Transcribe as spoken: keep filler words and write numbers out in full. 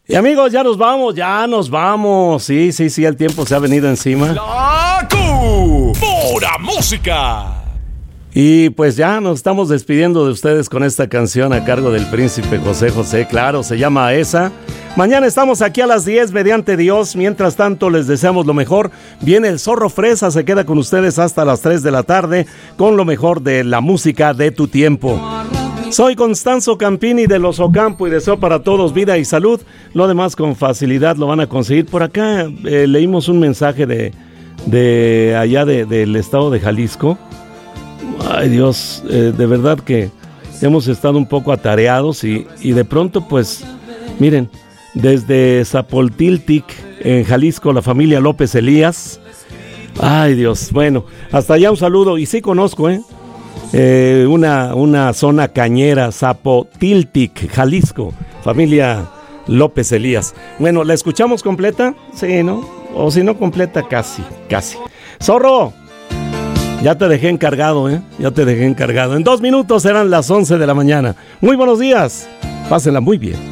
Y amigos, ya nos vamos, ya nos vamos. Sí, sí, sí, el tiempo se ha venido encima. La Q, pura música. Y pues ya nos estamos despidiendo de ustedes con esta canción a cargo del príncipe José José. Claro, se llama Esa. Mañana estamos aquí a las diez, mediante Dios. Mientras tanto, les deseamos lo mejor. Viene el Zorro Fresa, se queda con ustedes hasta las tres de la tarde con lo mejor de la música de tu tiempo. Soy Constanzo Campini de Los Ocampo y deseo para todos vida y salud. Lo demás con facilidad lo van a conseguir. Por acá eh, leímos un mensaje de, de allá de, del estado de Jalisco. Ay Dios, eh, de verdad que hemos estado un poco atareados y, y de pronto pues, miren, desde Zapoltiltic, en Jalisco, la familia López Elías. Ay Dios, bueno, hasta allá un saludo. Y sí conozco, ¿eh? Eh, una, una zona cañera, Zapotiltic, Jalisco, familia López Elías. Bueno, ¿la escuchamos completa? Sí, ¿no? O si no completa, casi, casi. Zorro, ya te dejé encargado, ¿eh? Ya te dejé encargado. En dos minutos serán las once de la mañana. Muy buenos días, pásenla muy bien.